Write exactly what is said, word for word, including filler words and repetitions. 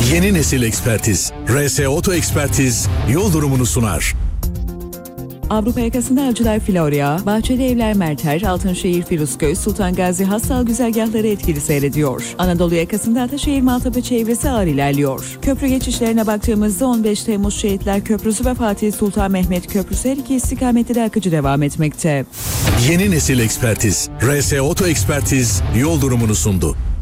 Yeni nesil ekspertiz. R S Oto Ekspertiz yol durumunu sunar. Avrupa yakasında Avcılar Florya, Bahçeli Evler Merter, Altınşehir Firuzköy, Sultan Gazi Hassal güzergahları etkili seyrediyor. Anadolu yakasında Ataşehir Maltepe çevresi ağır ilerliyor. Köprü geçişlerine baktığımızda on beş Temmuz Şehitler Köprüsü ve Fatih Sultan Mehmet Köprüsü her iki istikamette de akıcı devam etmekte. Yeni nesil ekspertiz. R S Oto Ekspertiz yol durumunu sundu.